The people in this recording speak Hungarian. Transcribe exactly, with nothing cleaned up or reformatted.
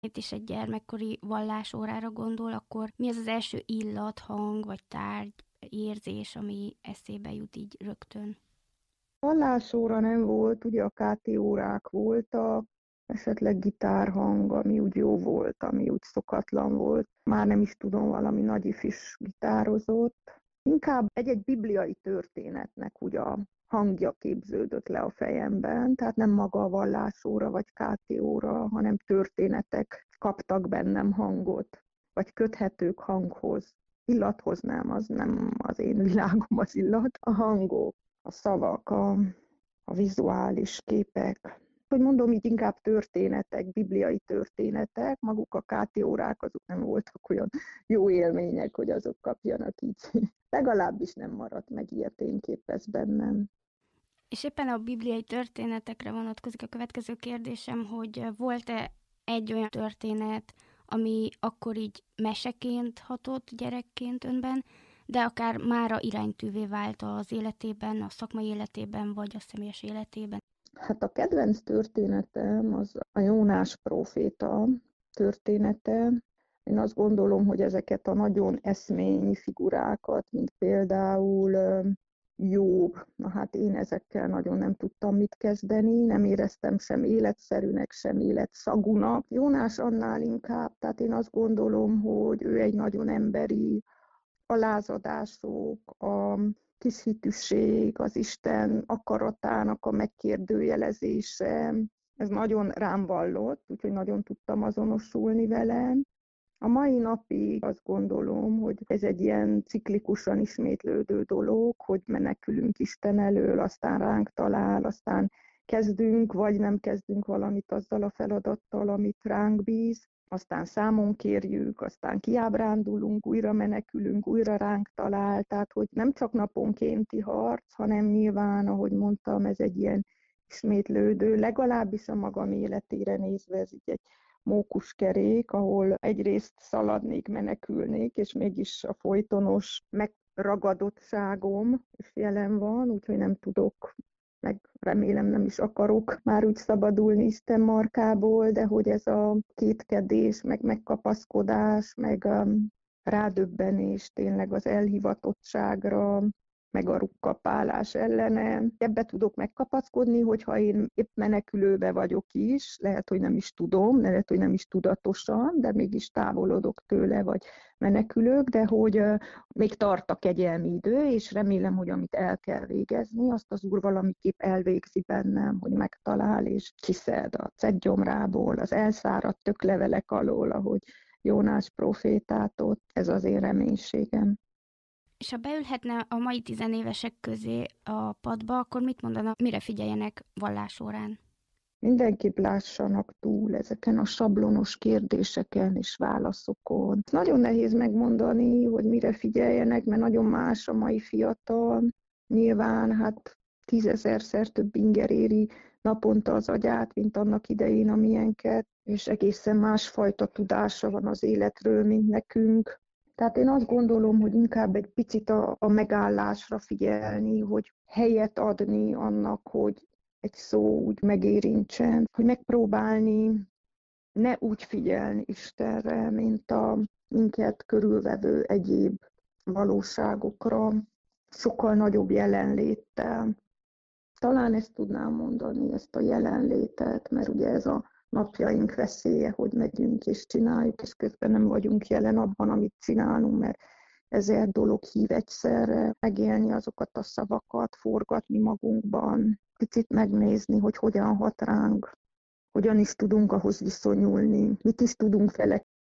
itt is egy gyermekkori vallásórára gondol, akkor mi az az első illat, hang vagy tárgy, érzés, ami eszébe jut így rögtön? Vallásóra nem volt, ugye a ká té órák voltak, esetleg gitárhang, ami úgy jó volt, ami úgy szokatlan volt. Már nem is tudom, valami nagyif is gitározott. Inkább egy-egy bibliai történetnek ugye a hangja képződött le a fejemben, tehát nem maga a vallásóra vagy ká té óra, hanem történetek kaptak bennem hangot, vagy köthetők hanghoz. Illathoz nem, az nem az én világom az illat, a hangok, a szavak, a, a vizuális képek. Hogy mondom, így inkább történetek, bibliai történetek, maguk a ká té órák azok nem voltak olyan jó élmények, hogy azok kapjanak így. Legalábbis nem maradt meg ilyet tényképez bennem. És éppen a bibliai történetekre vonatkozik a következő kérdésem, hogy volt-e egy olyan történet, ami akkor így meseként hatott gyerekként önben, de akár mára iránytűvé vált az életében, a szakmai életében, vagy a személyes életében? Hát a kedvenc történetem az a Jónás próféta története. Én azt gondolom, hogy ezeket a nagyon eszményi figurákat, mint például Jobb, na hát én ezekkel nagyon nem tudtam mit kezdeni, nem éreztem sem életszerűnek, sem életszagúnak. Jónás annál inkább, tehát én azt gondolom, hogy ő egy nagyon emberi, a lázadások, a kishitűség, az Isten akaratának a megkérdőjelezése, ez nagyon rám vallott, úgyhogy nagyon tudtam azonosulni vele. A mai napig azt gondolom, hogy ez egy ilyen ciklikusan ismétlődő dolog, hogy menekülünk Isten elől, aztán ránk talál, aztán kezdünk, vagy nem kezdünk valamit azzal a feladattal, amit ránk bíz, aztán számon kérjük, aztán kiábrándulunk, újra menekülünk, újra ránk talál, tehát hogy nem csak naponkénti harc, hanem nyilván, ahogy mondtam, ez egy ilyen ismétlődő, legalábbis a magam életére nézve ez így egy mókuskerék, ahol egyrészt szaladnék, menekülnék, és mégis a folytonos megragadottságom is jelen van, úgyhogy nem tudok, meg remélem nem is akarok már úgy szabadulni Isten markából, de hogy ez a kétkedés, meg megkapaszkodás, meg a rádöbbenés tényleg az elhivatottságra, meg a rukkapálás ellene. Ebbe tudok megkapaszkodni, hogyha én épp menekülőbe vagyok is, lehet, hogy nem is tudom, lehet, hogy nem is tudatosan, de mégis távolodok tőle, vagy menekülök, de hogy uh, még tart a kegyelmi idő, és remélem, hogy amit el kell végezni, azt az Úr valamiképp elvégzi bennem, hogy megtalál, és kiszed a cetgyomrából, az elszáradt töklevelek alól, ahogy Jónás prófétát ott, ez az én reménységem. És ha beülhetne a mai tizenévesek közé a padba, akkor mit mondana, mire figyeljenek vallásórán? Mindenképp lássanak túl ezeken a sablonos kérdéseken és válaszokon. Nagyon nehéz megmondani, hogy mire figyeljenek, mert nagyon más a mai fiatal. Nyilván hát tízezerszer több inger éri naponta az agyát, mint annak idején, amilyenket, és egészen másfajta tudása van az életről, mint nekünk. Tehát én azt gondolom, hogy inkább egy picit a, a megállásra figyelni, hogy helyet adni annak, hogy egy szó úgy megérintsen, hogy megpróbálni ne úgy figyelni Istenre, mint a minket körülvevő egyéb valóságokra, sokkal nagyobb jelenléttel. Talán ezt tudnám mondani, ezt a jelenlétet, mert ugye ez a napjaink veszélye, hogy megyünk és csináljuk, és közben nem vagyunk jelen abban, amit csinálunk, mert ezer dolog hív egyszerre, megélni azokat a szavakat, forgatni magunkban, picit megnézni, hogy hogyan hat ránk, hogyan is tudunk ahhoz viszonyulni, mit is tudunk vele